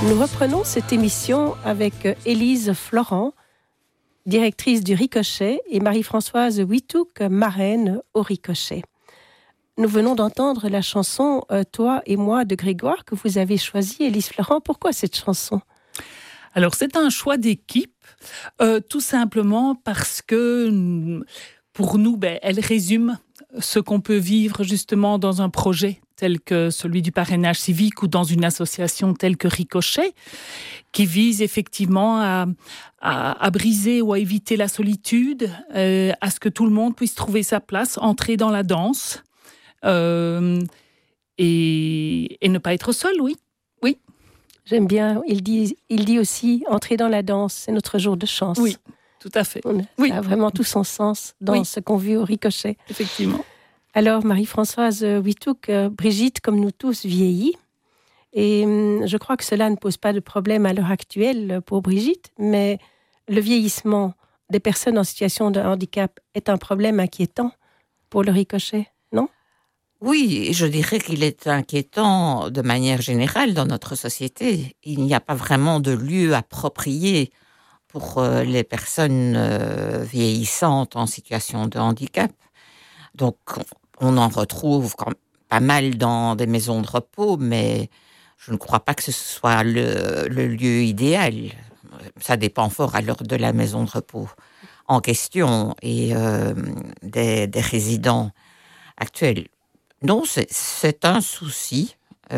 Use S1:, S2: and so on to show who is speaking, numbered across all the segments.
S1: Nous reprenons cette émission avec Élise Florent, directrice du Ricochet, et Marie-Françoise Witouk, marraine au Ricochet. Nous venons d'entendre la chanson « Toi et moi » de Grégoire que vous avez choisie. Élise Florent, pourquoi cette chanson ?
S2: Alors, c'est un choix d'équipe, tout simplement parce que, pour nous, elle résume ce qu'on peut vivre justement dans un projet tel que celui du parrainage civique ou dans une association telle que Ricochet, qui vise effectivement à briser ou à éviter la solitude, à ce que tout le monde puisse trouver sa place, entrer dans la danse et ne pas être seul, oui.
S1: J'aime bien, il dit aussi, entrer dans la danse, c'est notre jour de chance.
S2: Oui, tout à fait.
S1: Ça a vraiment tout son sens dans ce qu'on vit au Ricochet.
S2: Effectivement.
S1: Alors, Marie-Françoise Witouk, Brigitte, comme nous tous, vieillit. Et je crois que cela ne pose pas de problème à l'heure actuelle pour Brigitte, mais le vieillissement des personnes en situation de handicap est un problème inquiétant pour le Ricochet, non ?
S3: Oui, je dirais qu'il est inquiétant de manière générale dans notre société. Il n'y a pas vraiment de lieu approprié pour les personnes vieillissantes en situation de handicap. Donc, on en retrouve pas mal dans des maisons de repos, mais je ne crois pas que ce soit le lieu idéal. Ça dépend fort alors de la maison de repos en question et des résidents actuels. Non, c'est un souci.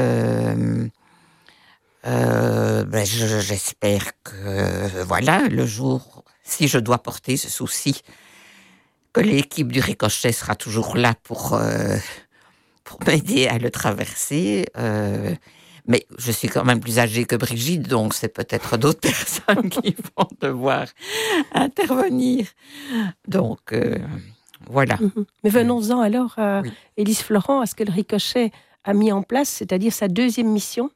S3: J'espère que, le jour, si je dois porter ce souci, que l'équipe du Ricochet sera toujours là pour m'aider à le traverser. Mais je suis quand même plus âgée que Brigitte, donc c'est peut-être d'autres personnes qui vont devoir intervenir. Donc, voilà.
S1: Mais venons-en alors à Élise Florent, à ce que le Ricochet a mis en place, c'est-à-dire sa deuxième mission.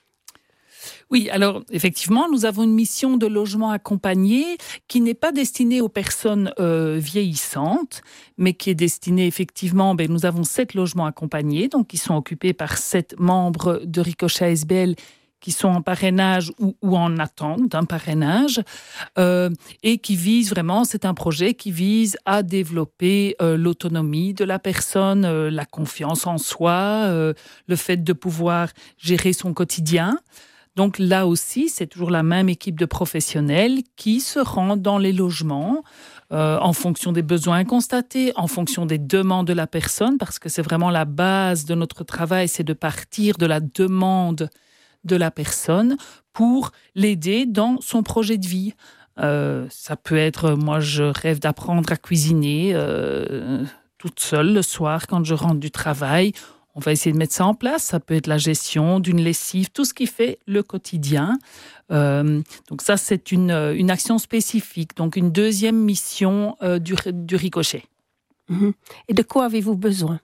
S2: Oui, alors effectivement, nous avons une mission de logement accompagné qui n'est pas destinée aux personnes vieillissantes, mais qui est destinée effectivement, nous avons 7 logements accompagnés, donc qui sont occupés par 7 membres de Ricochet ASBL qui sont en parrainage ou en attente d'un parrainage, et qui vise vraiment, c'est un projet qui vise à développer l'autonomie de la personne, la confiance en soi, le fait de pouvoir gérer son quotidien. Donc là aussi, c'est toujours la même équipe de professionnels qui se rend dans les logements en fonction des besoins constatés, en fonction des demandes de la personne, parce que c'est vraiment la base de notre travail, c'est de partir de la demande de la personne pour l'aider dans son projet de vie. Ça peut être, moi je rêve d'apprendre à cuisiner toute seule le soir quand je rentre du travail. On va essayer de mettre ça en place. Ça peut être la gestion d'une lessive, tout ce qui fait le quotidien. Donc ça, c'est une action spécifique, donc une deuxième mission du Ricochet.
S1: Et de quoi avez-vous besoin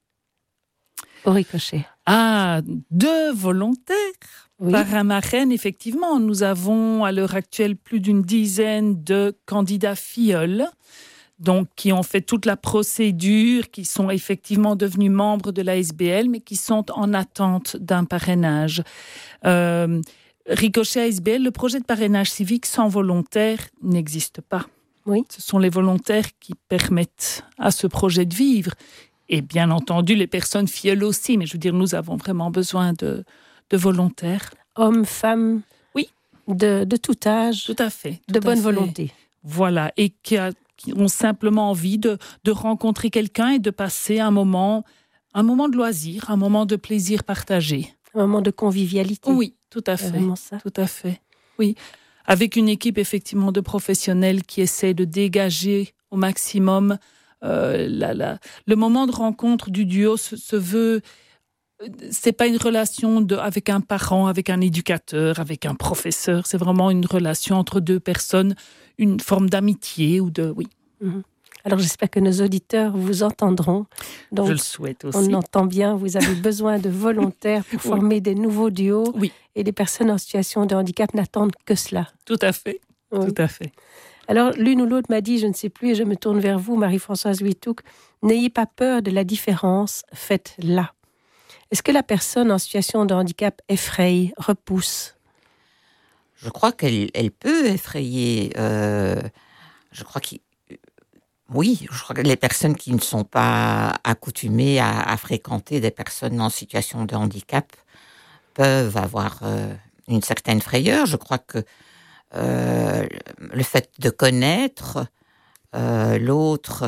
S1: au Ricochet ?
S2: De volontaires.
S1: Oui.
S2: Par un marraine, effectivement, nous avons à l'heure actuelle plus d'une dizaine de candidats filleuls, donc qui ont fait toute la procédure, qui sont effectivement devenus membres de l'ASBL, mais qui sont en attente d'un parrainage. Ricochet ASBL, le projet de parrainage civique sans volontaire n'existe pas.
S1: Oui.
S2: Ce sont les volontaires qui permettent à ce projet de vivre. Et bien entendu, les personnes filleules aussi, mais je veux dire, nous avons vraiment besoin de volontaires.
S1: Hommes, femmes,
S2: oui,
S1: de tout âge,
S2: tout à fait,
S1: de bonne volonté.
S2: Voilà, et qui ont simplement envie de rencontrer quelqu'un et de passer un moment de loisir, un moment de plaisir partagé.
S1: Un moment de convivialité.
S2: Oui, tout à fait.
S1: Vraiment ça.
S2: Tout à fait, oui. Avec une équipe effectivement de professionnels qui essaient de dégager au maximum le moment de rencontre du duo se veut. C'est pas une relation avec un parent, avec un éducateur, avec un professeur. C'est vraiment une relation entre deux personnes, une forme d'amitié ou de oui.
S1: Alors j'espère que nos auditeurs vous entendront. Donc,
S2: je le souhaite aussi.
S1: On entend bien, vous avez besoin de volontaires pour former des nouveaux duos.
S2: Oui.
S1: Et les personnes en situation de handicap n'attendent que cela.
S2: Tout à fait.
S1: Oui.
S2: Tout à fait.
S1: Alors, l'une ou l'autre m'a dit, je ne sais plus, et je me tourne vers vous, Marie-Françoise Witouk, n'ayez pas peur de la différence, faites-la. Est-ce que la personne en situation de handicap effraie, repousse ?
S3: je crois qu'elle peut effrayer. Je crois que les personnes qui ne sont pas accoutumées à fréquenter des personnes en situation de handicap peuvent avoir une certaine frayeur. Je crois que le fait de connaître l'autre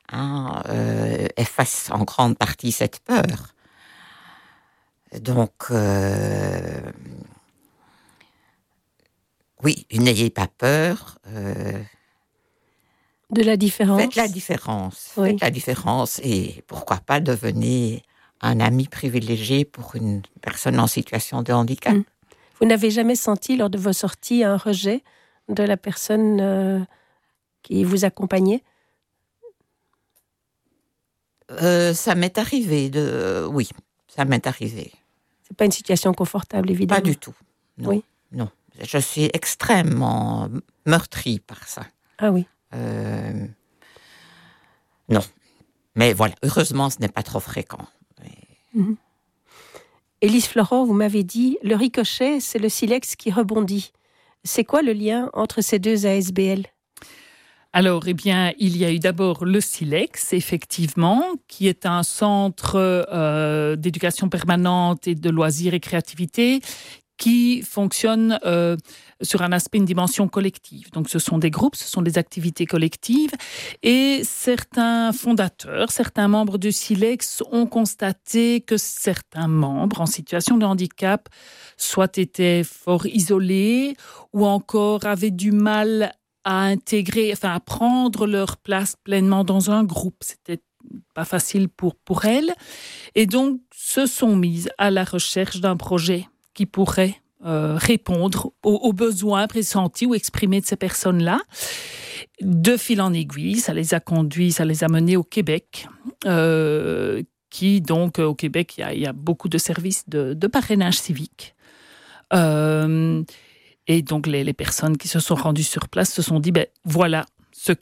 S3: efface en grande partie cette peur. Donc, oui, n'ayez pas peur.
S1: De la différence.
S3: Faites la différence.
S1: Oui.
S3: Faites la différence et pourquoi pas devenez un ami privilégié pour une personne en situation de handicap.
S1: Vous n'avez jamais senti lors de vos sorties un rejet de la personne qui vous accompagnait?
S3: Ça m'est arrivé oui, ça m'est arrivé.
S1: C'est pas une situation confortable, évidemment.
S3: Pas du tout. Non,
S1: oui.
S3: Non. Je suis extrêmement meurtrie par ça.
S1: Ah oui.
S3: Non. Mais voilà, heureusement, ce n'est pas trop fréquent.
S1: Mm-hmm. Élise Florent, vous m'avez dit, le ricochet, c'est le silex qui rebondit. C'est quoi le lien entre ces deux ASBL?
S2: Alors, eh bien, il y a eu d'abord le SILEX, effectivement, qui est un centre d'éducation permanente et de loisirs et créativité qui fonctionne sur un aspect, une dimension collective. Donc, ce sont des groupes, ce sont des activités collectives. Et certains fondateurs, certains membres du SILEX ont constaté que certains membres en situation de handicap soit étaient fort isolés ou encore avaient du mal à intégrer, à prendre leur place pleinement dans un groupe. C'était pas facile pour elles. Et donc, se sont mises à la recherche d'un projet qui pourrait répondre aux besoins pressentis ou exprimés de ces personnes-là. De fil en aiguille, ça les a menés au Québec, qui donc, au Québec, il y a beaucoup de services de parrainage civique. Et donc, les personnes qui se sont rendues sur place se sont dit, voilà,